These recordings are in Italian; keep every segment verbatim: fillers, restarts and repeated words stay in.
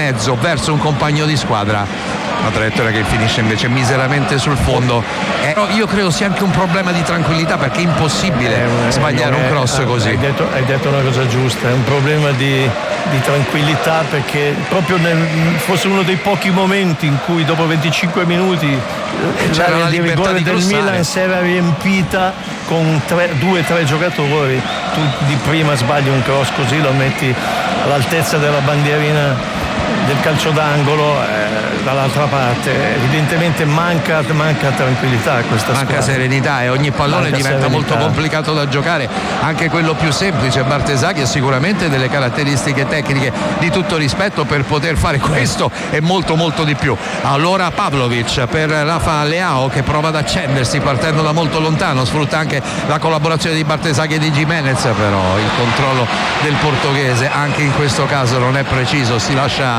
mezzo verso un compagno di squadra, una traiettoria che finisce invece miseramente sul fondo. Eh, io credo sia anche un problema di tranquillità, perché è impossibile eh, sbagliare un cross è, così. Hai detto, hai detto una cosa giusta, è un problema di, di tranquillità, perché proprio nel, fosse uno dei pochi momenti in cui dopo venticinque minuti c'era l'area la di libertà rigore di del crossare. Milan si era riempita con tre, due o tre giocatori. Tu di prima sbagli un cross così, lo metti all'altezza della bandierina del calcio d'angolo, eh, dall'altra parte evidentemente manca, manca tranquillità a questa manca squadra. serenità, e ogni pallone Manca diventa serenità. molto complicato da giocare, anche quello più semplice. Bartesaghi ha sicuramente delle caratteristiche tecniche di tutto rispetto per poter fare questo e molto molto di più. Allora Pavlovic per Rafa Leao, che prova ad accendersi partendo da molto lontano, sfrutta anche la collaborazione di Bartesaghi e di Gimenez, però il controllo del portoghese anche in questo caso non è preciso, si lascia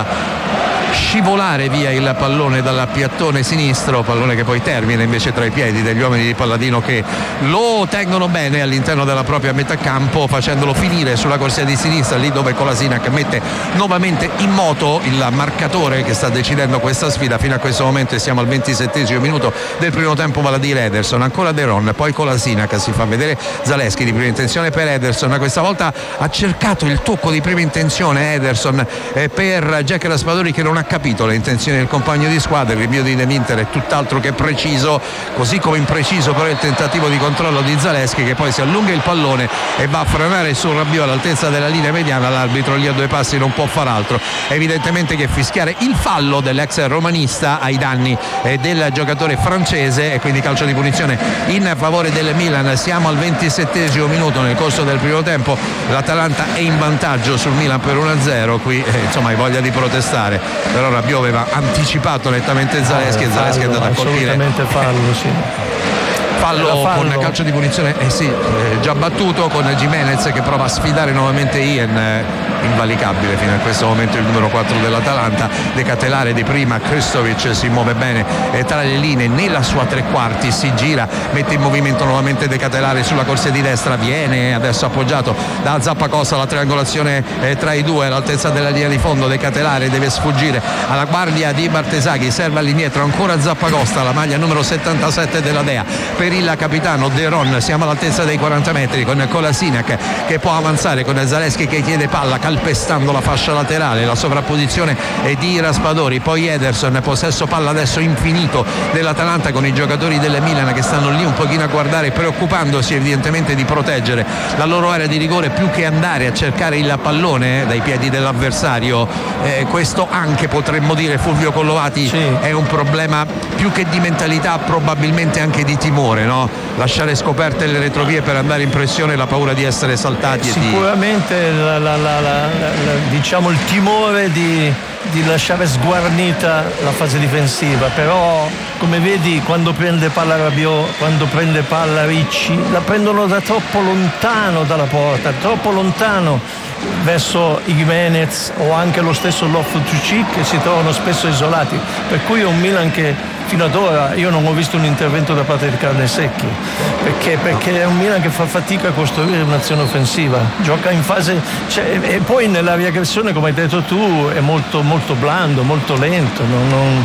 scivolare via il pallone dal piattone sinistro, pallone che poi termina invece tra i piedi degli uomini di Palladino, che lo tengono bene all'interno della propria metà campo, facendolo finire sulla corsia di sinistra, lì dove Kolasinac mette nuovamente in moto il marcatore che sta decidendo questa sfida fino a questo momento, e siamo al ventisettesimo minuto del primo tempo, vale a dire Ederson, ancora De Ron, poi Kolasinac, si fa vedere Zalewski di prima intenzione per Ederson, questa volta ha cercato il tocco di prima intenzione Ederson eh, per Jack Raspadori, che non ha capito le intenzioni del compagno di squadra. Il rinvio di De Winter è tutt'altro che preciso, così come impreciso però il tentativo di controllo di Zalewski, che poi si allunga il pallone e va a frenare sul Rabiot all'altezza della linea mediana. L'arbitro lì a due passi non può far altro evidentemente che fischiare il fallo dell'ex romanista ai danni eh, del giocatore francese, e quindi calcio di punizione in favore del Milan. Siamo al ventisettesimo minuto. Nel corso del primo tempo l'Atalanta è in vantaggio sul Milan per uno a zero. Qui eh, insomma hai voglia di protestare, però Rabiot aveva anticipato nettamente Zalewski, e Zalewski è andato a colpire. Assolutamente fallo, sì. Fallo, fallo con calcio di punizione eh sì, eh, già battuto, con Gimenez che prova a sfidare nuovamente Ian, eh, invalicabile fino a questo momento il numero quattro dell'Atalanta. De Catelare di prima, Krstovic si muove bene eh, tra le linee nella sua tre quarti, si gira, mette in movimento nuovamente De Catelare sulla corsia di destra, viene adesso appoggiato da Zappacosta, la triangolazione eh, tra i due all'altezza della linea di fondo. De Catelare deve sfuggire alla guardia di Bartesaghi, serve all'indietro ancora Zappacosta, la maglia numero settantasette della Dea per il capitano De Ron. Siamo all'altezza dei quaranta metri con Kolasinac che può avanzare, con Zalewski che chiede palla calpestando la fascia laterale, la sovrapposizione è di Raspadori, poi Ederson, possesso palla adesso infinito dell'Atalanta con i giocatori del Milan che stanno lì un pochino a guardare, preoccupandosi evidentemente di proteggere la loro area di rigore più che andare a cercare il pallone dai piedi dell'avversario. Eh, questo anche potremmo dire, Fulvio Collovati, sì, è un problema più che di mentalità, probabilmente anche di timore, no? Lasciare scoperte le retrovie per andare in pressione, la paura di essere saltati. Sicuramente e di... la, la, la, la, la, diciamo il timore di, di lasciare sguarnita la fase difensiva, però come vedi quando prende palla Rabiot, quando prende palla Ricci, la prendono da troppo lontano dalla porta, troppo lontano verso Jimenez o anche lo stesso Loftus-Cheek, che si trovano spesso isolati, per cui è un Milan che fino ad ora io non ho visto un intervento da parte di Carnesecchi, perché, perché è un Milan che fa fatica a costruire un'azione offensiva, gioca in fase, cioè, e poi nella riaggressione, come hai detto tu, è molto, molto blando, molto lento, non, non...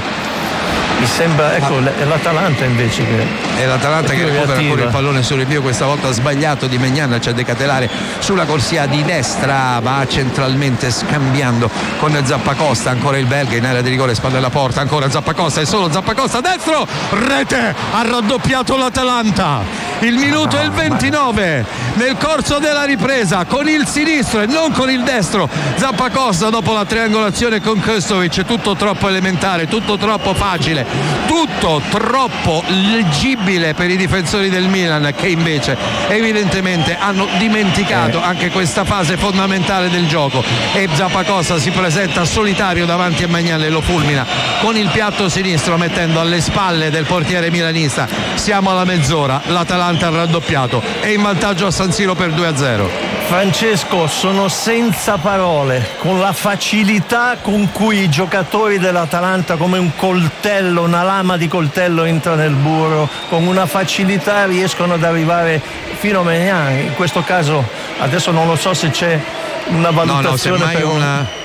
mi sembra, ecco, è l'Atalanta invece che è l'Atalanta che recupera ancora il pallone sul rinvio, questa volta sbagliato di Maignan, c'è De Catelare sulla corsia di destra, va centralmente scambiando con Zappacosta, ancora il belga in area di rigore, spalle alla porta, ancora Zappacosta e solo Zappacosta, destro, rete, ha raddoppiato l'Atalanta. Il minuto è il ventinove nel corso della ripresa, con il sinistro e non con il destro. Zappacosta dopo la triangolazione con Krstovic, tutto troppo elementare, tutto troppo facile, tutto troppo leggibile per i difensori del Milan, che invece evidentemente hanno dimenticato anche questa fase fondamentale del gioco, e Zappacosta si presenta solitario davanti a Maignan e lo fulmina con il piatto sinistro, mettendo alle spalle del portiere milanista. Siamo alla mezz'ora, l'Atalanta ha raddoppiato, è in vantaggio a San Siro per due a zero. Francesco, sono senza parole con la facilità con cui i giocatori dell'Atalanta, come un coltello, una lama di coltello, entra nel burro, con una facilità riescono ad arrivare fino a Maignan. In questo caso adesso non lo so se c'è una valutazione, no, no, per una